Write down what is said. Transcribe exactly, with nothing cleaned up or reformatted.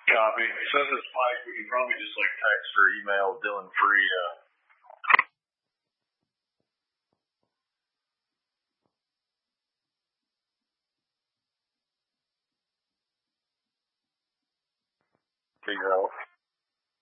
Copy. Since it's Mike, we can probably just like text or email Dylan Free. Uh, figure out